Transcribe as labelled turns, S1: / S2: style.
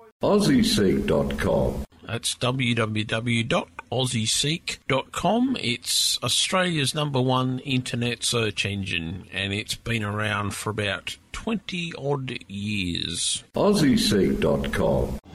S1: AussieSeek.com.
S2: That's www.aussieseek.com. It's Australia's #1 internet search engine, and it's been around for about 20-odd years.
S1: AussieSeek.com.